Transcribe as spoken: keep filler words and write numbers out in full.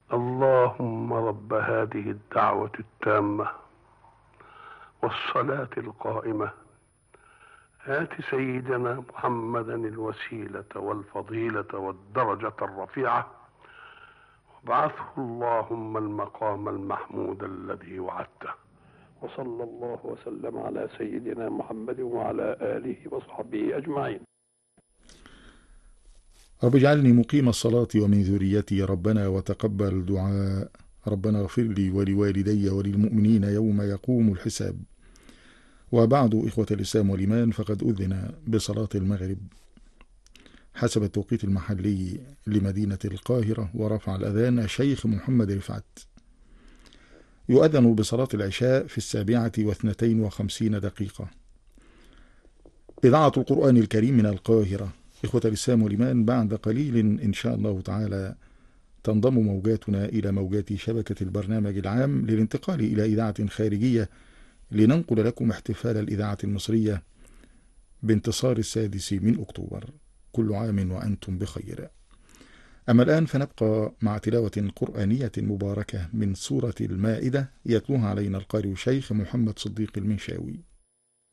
اللهم رب هذه الدعوة التامة والصلاة القائمة آت سيدنا محمدا الوسيلة والفضيلة والدرجة الرفيعة وابعثه اللهم المقام المحمود الذي وعدته. وصلى الله وسلم على سيدنا محمد وعلى آله وصحبه أجمعين. رب اجعلني مقيم الصلاة ومن ذريتي ربنا وتقبل دعاء. ربنا اغفر لي ولوالدي وللمؤمنين يوم يقوم الحساب. وبعد، إخوة الإسلام والإيمان، فقد أذن بصلاة المغرب حسب التوقيت المحلي لمدينة القاهرة، ورفع الأذان الشيخ محمد رفعت. يؤذن بصلاة العشاء في السابعة واثنتين وخمسين دقيقة. إذاعة القرآن الكريم من القاهرة. إخوة الإسلام والإيمان، بعد قليل إن شاء الله تعالى تنضم موجاتنا إلى موجات شبكة البرنامج العام للانتقال إلى إذاعة خارجية لننقل لكم احتفال الإذاعة المصرية بانتصار السادس من أكتوبر. كل عام وأنتم بخير. أما الآن فنبقى مع تلاوة قرآنية مباركة من سورة المائدة، يتلوها علينا القارئ الشيخ محمد صديق المنشاوي.